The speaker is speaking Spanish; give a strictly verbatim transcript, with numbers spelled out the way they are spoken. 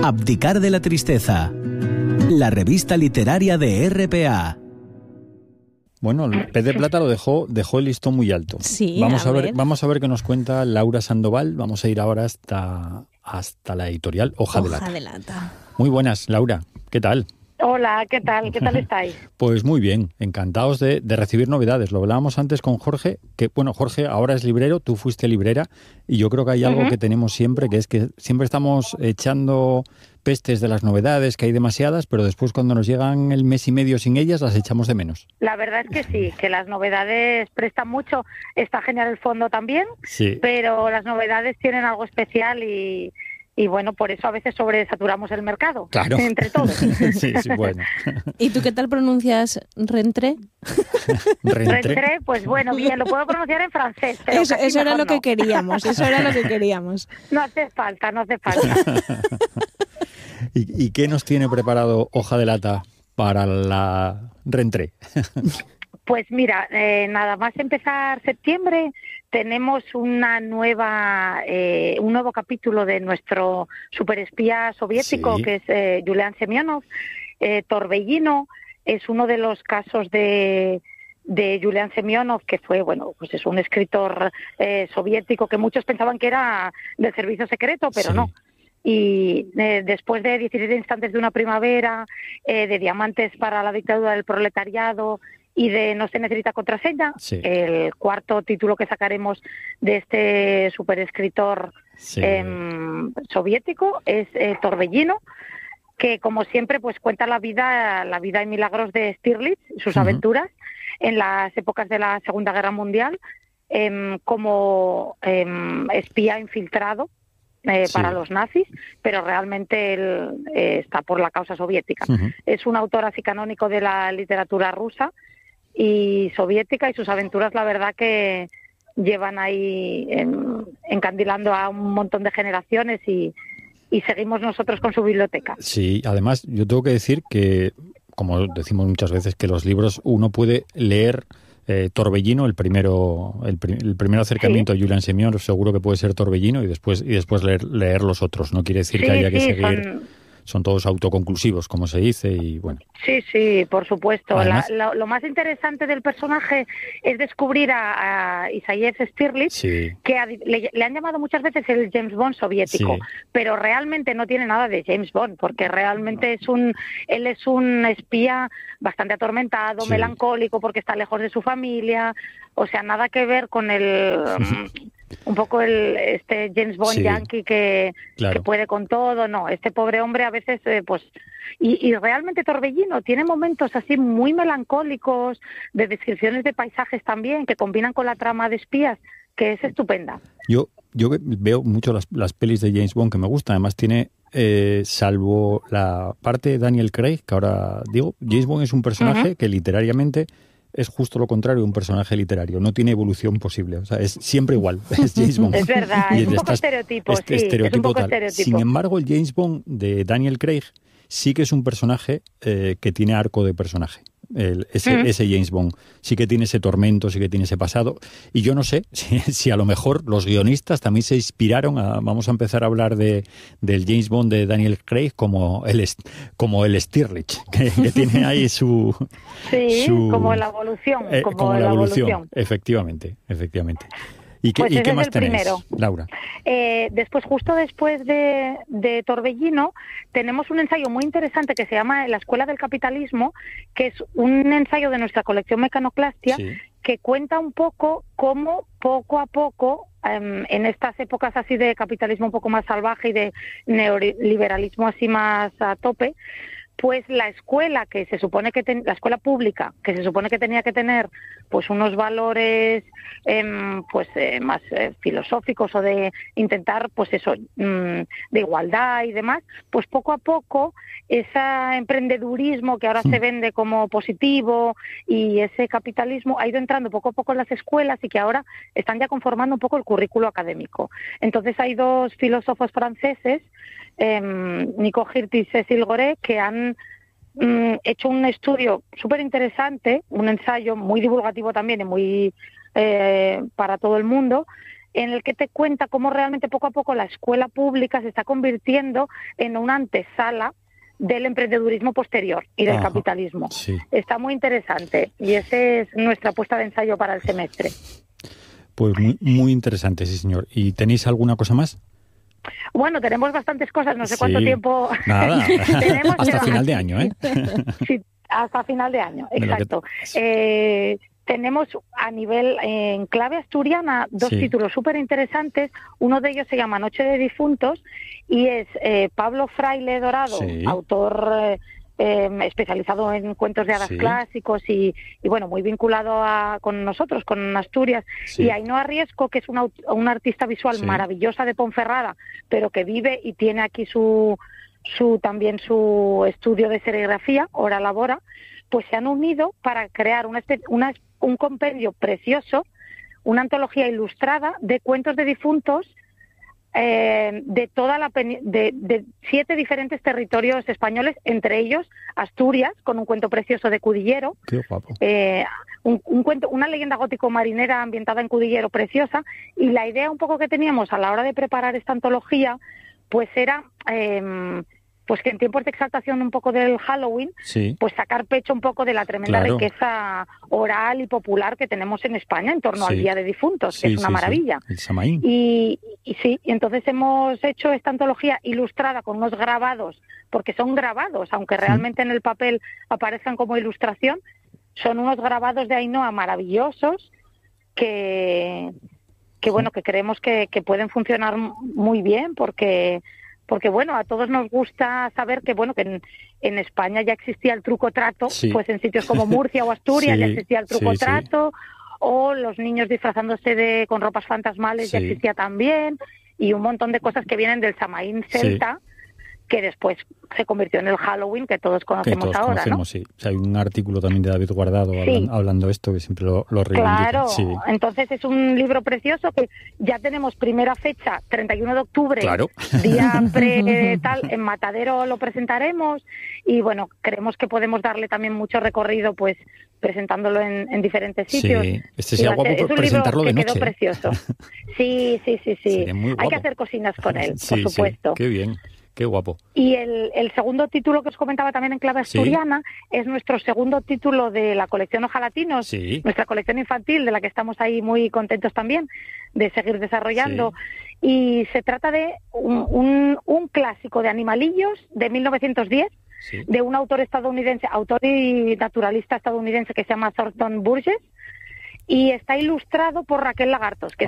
Abdicar de la tristeza. La revista literaria de R P A. Bueno, el Pez de Plata lo dejó, dejó el listón muy alto. Sí, vamos a a ver, ver. vamos a ver qué nos cuenta Laura Sandoval. Vamos a ir ahora hasta, hasta la editorial Hoja, de Lata. Hoja de Lata. Muy buenas, Laura. ¿Qué tal? Hola, ¿qué tal? ¿Qué tal estáis? Pues muy bien, encantados de, de recibir novedades. Lo hablábamos antes con Jorge, que bueno, Jorge ahora es librero, tú fuiste librera, y yo creo que hay algo Uh-huh. que tenemos siempre, que es que siempre estamos echando pestes de las novedades, que hay demasiadas, pero después cuando nos llegan el mes y medio sin ellas, las echamos de menos. La verdad es que sí, que las novedades prestan mucho. Está genial el fondo también, Sí. pero las novedades tienen algo especial y, y bueno, por eso a veces sobresaturamos el mercado. Claro. Entre todos. Sí, sí, bueno. ¿Y tú qué tal pronuncias rentré? Reentré. Rentré, pues bueno, bien, lo puedo pronunciar en francés. Pero Eso, casi eso era mejor lo que no. queríamos, eso era lo que queríamos. No hace falta, no hace falta. ¿Y, ¿Y qué nos tiene preparado Hoja de Lata para la reentré? Pues mira, eh, nada más empezar septiembre tenemos una nueva, eh, un nuevo capítulo de nuestro superespía soviético, Sí. que es eh, Yulian Semyonov. Eh, Torbellino es uno de los casos de de Yulian Semyonov, que fue, bueno, pues es un escritor eh, soviético que muchos pensaban que era del servicio secreto, pero Sí. no. Y eh, después de diecisiete instantes de una primavera, eh, de Diamantes para la dictadura del proletariado y de No se necesita contraseña, Sí. el cuarto título que sacaremos de este superescritor Sí. em, soviético es eh, Torbellino, que como siempre pues cuenta la vida la vida y milagros de Stirlitz, sus Ujú. aventuras en las épocas de la Segunda Guerra Mundial, em, como em, espía infiltrado eh, Sí. para los nazis, pero realmente él eh, está por la causa soviética. Ujú. Es un autor así canónico de la literatura rusa y soviética, y sus aventuras la verdad que llevan ahí em, encandilando a un montón de generaciones y, y seguimos nosotros con su biblioteca. Sí, además yo tengo que decir que, como decimos muchas veces, que los libros uno puede leer eh, Torbellino, el primero el, pri- el primer acercamiento Sí. a Yulian Semyonov, seguro que puede ser Torbellino, y después y después leer, leer los otros. No quiere decir que haya que sí, seguir, son- son todos autoconclusivos, como se dice, y bueno. Sí, sí, por supuesto. Además- La- lo, lo más interesante del personaje es descubrir a, a Isaías Stirlitz, Sí, que a- le, le han llamado muchas veces el James Bond soviético, Sí. pero realmente no tiene nada de James Bond, porque realmente es un, él es un espía bastante atormentado, Sí. melancólico, porque está lejos de su familia, o sea, nada que ver con el, un poco el este James Bond Sí, yankee que, claro. que puede con todo, no, este pobre hombre a veces, eh, pues, y, y realmente Torbellino tiene momentos así muy melancólicos, de descripciones de paisajes también, que combinan con la trama de espías, que es estupenda. Yo, yo veo mucho las, las pelis de James Bond que me gustan. Además tiene, eh, salvo la parte de Daniel Craig, que ahora digo, James Bond es un personaje Ujú. que literariamente es justo lo contrario de un personaje literario. No tiene evolución posible. O sea, es siempre igual. Es James Bond. Es verdad, Y es un poco estas- estereotipo, este sí, estereotipo es un poco tal. estereotipo. Sin embargo, el James Bond de Daniel Craig sí que es un personaje eh, que tiene arco de personaje. El- ese, Mm. ese James Bond sí que tiene ese tormento, sí que tiene ese pasado, y yo no sé si, si a lo mejor los guionistas también se inspiraron a, vamos a empezar a hablar de del James Bond de Daniel Craig como el est- como el Stirlitz, que, que tiene ahí su, Sí, su- como la evolución, eh, como, la evolución. efectivamente, efectivamente. ¿Y qué, Pues y ese qué es más el tenéis, primero. Laura? Eh, después, justo después de, de Torbellino, tenemos un ensayo muy interesante que se llama La Escuela del Capitalismo, que es un ensayo de nuestra colección Mecanoclastia, Sí. que cuenta un poco cómo poco a poco, em, en estas épocas así de capitalismo un poco más salvaje y de neoliberalismo así más a tope, pues la escuela que se supone que ten, la escuela pública que se supone que tenía que tener pues unos valores eh, pues eh, más eh, filosóficos o de intentar pues eso mm, de igualdad y demás, pues poco a poco ese emprendedurismo que ahora Mm. se vende como positivo y ese capitalismo ha ido entrando poco a poco en las escuelas y que ahora están ya conformando un poco el currículo académico. Entonces hay dos filósofos franceses, eh, Nico Hirt y Cécile Goré, que han mm, hecho un estudio súper interesante, un ensayo muy divulgativo también y muy eh, para todo el mundo, en el que te cuenta cómo realmente poco a poco la escuela pública se está convirtiendo en una antesala del emprendedurismo posterior y del Ajá, capitalismo. sí. Está muy interesante y esa es nuestra puesta de ensayo para el semestre. Pues muy, muy interesante, sí, señor. ¿Y tenéis alguna cosa más? Bueno, tenemos bastantes cosas, no sé Sí. cuánto tiempo Nada, tenemos. hasta pero- final de año, ¿eh? Sí, hasta final de año, De lo que- exacto. Eh, tenemos a nivel, eh, en clave asturiana, dos Sí. títulos súper interesantes. Uno de ellos se llama Noche de Difuntos y es eh, Pablo Fraile Dorado, Sí. autor eh, eh, especializado en cuentos de hadas Sí. clásicos y, y, bueno, muy vinculado a, con nosotros, con Asturias. Sí. Y Ainhoa Riesco, que es una, aut- una artista visual Sí. maravillosa de Ponferrada, pero que vive y tiene aquí su su también su estudio de serigrafía, Hora Labora, pues se han unido para crear una, espe- una un compendio precioso, una antología ilustrada de cuentos de difuntos eh, de toda la peni- de, de siete diferentes territorios españoles, entre ellos Asturias, con un cuento precioso de Cudillero, Qué guapo. eh, un, un cuento, una leyenda gótico marinera ambientada en Cudillero preciosa, y la idea un poco que teníamos a la hora de preparar esta antología, pues era eh, pues que en tiempos de exaltación un poco del Halloween, Sí. pues sacar pecho un poco de la tremenda Claro. riqueza oral y popular que tenemos en España en torno al Sí. Día de Difuntos, que Sí, es una sí, sí. maravilla. El Samaín. Y, y sí, y entonces hemos hecho esta antología ilustrada con unos grabados, porque son grabados, aunque realmente en el papel aparezcan como ilustración, son unos grabados de Ainhoa maravillosos que, que bueno, que creemos que, que pueden funcionar muy bien, porque porque bueno, a todos nos gusta saber que bueno que en, en España ya existía el truco trato, Sí. pues en sitios como Murcia o Asturias Sí, ya existía el truco sí, sí. trato, o los niños disfrazándose de con ropas fantasmales ya Sí. existía también, y un montón de cosas que vienen del Samaín celta, que después se convirtió en el Halloween que todos Que conocemos todos ahora, conocemos, sí. O sea, hay un artículo también de David Guardado Sí. hablan- hablando de esto, que siempre lo, lo ¿no? reivindica. Claro, Sí. entonces es un libro precioso que ya tenemos primera fecha, treinta y uno de octubre, Claro. día pre tal, en Matadero lo presentaremos, y bueno, creemos que podemos darle también mucho recorrido, pues presentándolo en, en diferentes sitios. Sí. Este Y sería va a ser- guapo es un presentarlo libro de que noche. quedó ¿eh? precioso. Sí, sí, sí, sí. Sería muy Hay guapo. que hacer cocinas con él, Sí, por sí. supuesto. Qué bien. Qué guapo. Y el, el segundo título que os comentaba también en clave Sí. asturiana es nuestro segundo título de la colección Ojalatinos, Sí. nuestra colección infantil, de la que estamos ahí muy contentos también de seguir desarrollando. Y se trata de un, un, un clásico de animalillos de mil novecientos diez, Sí. de un autor estadounidense, autor y naturalista estadounidense que se llama Thornton Burgess, y está ilustrado por Raquel Lagartos, que